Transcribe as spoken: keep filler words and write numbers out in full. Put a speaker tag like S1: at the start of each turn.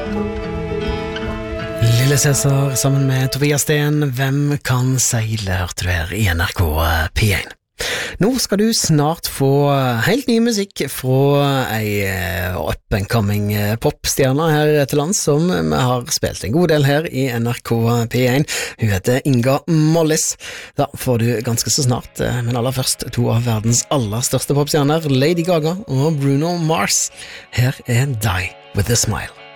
S1: Lille Cæsar sammen med Tobias Sten, Hvem kan seile, hørte du her i N R K P én. Nå skal du snart få helt ny musikk fra ei up-and-coming popstjerne her til lands, som vi har spilt en god del her i N R K P én. Hun heter Inga Mollis. Da får du ganske så snart, men aller først to av verdens aller største popstjerner, Lady Gaga og Bruno Mars. Her er Die With A Smile.